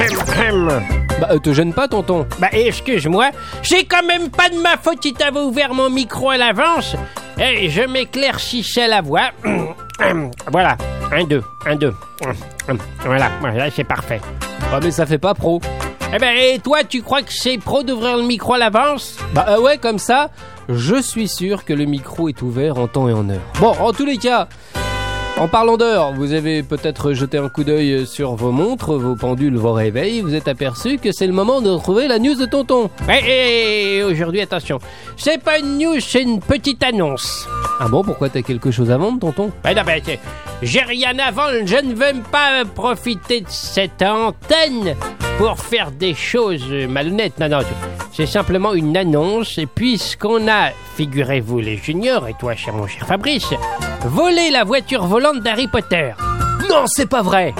Te gêne pas, tonton. Excuse-moi, c'est quand même pas de ma faute si t'avais ouvert mon micro à l'avance. Et je m'éclaircissais la voix. Voilà, 1, 2, 1, 2. Voilà, c'est parfait. Mais ça fait pas pro. Et toi, tu crois que c'est pro d'ouvrir le micro à l'avance? Ouais, comme ça, je suis sûr que le micro est ouvert en temps et en heure. Bon, en tous les cas, en parlant d'heure, vous avez peut-être jeté un coup d'œil sur vos montres, vos pendules, vos réveils. Vous êtes aperçu que c'est le moment de retrouver la news de tonton. Et aujourd'hui, attention, c'est pas une news, c'est une petite annonce. Ah bon, pourquoi t'as quelque chose à vendre, tonton? J'ai rien à vendre, je ne veux pas profiter de cette antenne pour faire des choses malhonnêtes. Non, c'est simplement une annonce. Et puisqu'on a, figurez-vous les juniors, et toi, mon cher Fabrice, volé la voiture volante d'Harry Potter. Non, c'est pas vrai.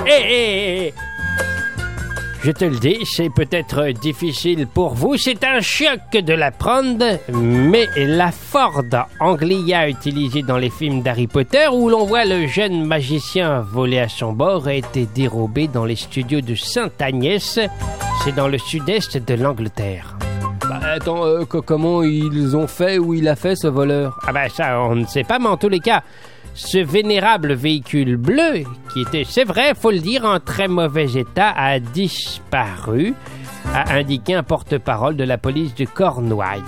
Je te le dis, c'est peut-être difficile pour vous, c'est un choc de l'apprendre, mais la Ford Anglia utilisée dans les films d'Harry Potter, où l'on voit le jeune magicien voler à son bord, a été dérobée dans les studios de Sainte-Agnès, c'est dans le sud-est de l'Angleterre. Comment ils ont fait, où il a fait ce voleur? Ça, on ne sait pas, mais en tous les cas, ce vénérable véhicule bleu, qui était, c'est vrai, faut le dire, en très mauvais état, a disparu, a indiqué un porte-parole de la police de Cornouailles.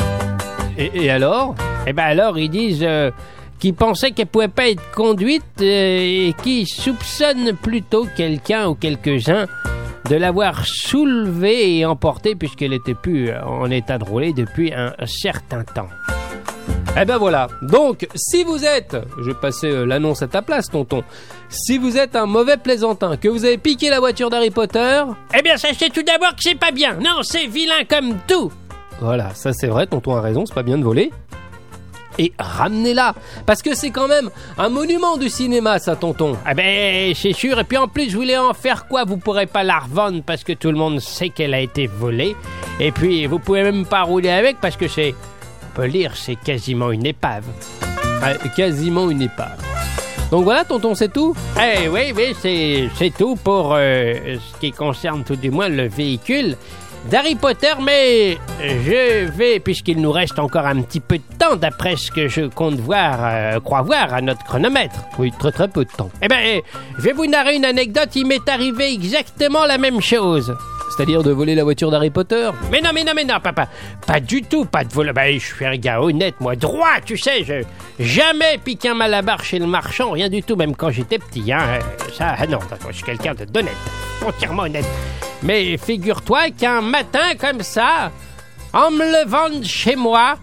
Et alors? Alors, ils disent qu'ils pensaient qu'elle pouvait pas être conduite et qu'ils soupçonnent plutôt quelqu'un ou quelques-uns de l'avoir soulevée et emportée puisqu'elle était plus en état de rouler depuis un certain temps. Voilà. Donc, si vous êtes, je vais passer l'annonce à ta place, tonton. Si vous êtes un mauvais plaisantin, que vous avez piqué la voiture d'Harry Potter... sachez tout d'abord que c'est pas bien. Non, c'est vilain comme tout. Voilà, ça c'est vrai, tonton a raison, c'est pas bien de voler. Et ramenez-la, parce que c'est quand même un monument du cinéma, ça, tonton. C'est sûr, et puis en plus, je voulais en faire quoi? Vous pourrez pas la revendre parce que tout le monde sait qu'elle a été volée. Et puis, vous pouvez même pas rouler avec parce que c'est... On peut lire, c'est quasiment une épave. Quasiment une épave. Donc voilà, tonton, c'est tout? Oui, c'est tout pour ce qui concerne tout du moins le véhicule d'Harry Potter, mais je vais, puisqu'il nous reste encore un petit peu de temps, d'après ce que je compte crois voir à notre chronomètre. Oui, très très peu de temps. Je vais vous narrer une anecdote, il m'est arrivé exactement la même chose. C'est-à-dire de voler la voiture d'Harry Potter? Mais non, papa. Pas du tout, pas de vol. Je suis un gars honnête, moi, droit, tu sais. Je jamais piqué un malabar chez le marchand, rien du tout, même quand j'étais petit. Non, je suis quelqu'un d'honnête, entièrement honnête. Mais figure-toi qu'un matin comme ça, en me levant de chez moi,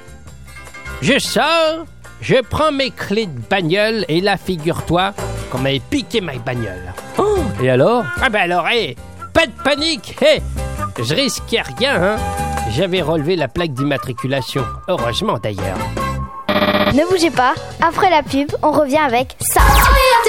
je sors, je prends mes clés de bagnole et là, figure-toi qu'on m'avait piqué ma bagnole. Et alors? Pas de panique, je risquais rien, J'avais relevé la plaque d'immatriculation, heureusement d'ailleurs. Ne bougez pas, après la pub, on revient avec ça.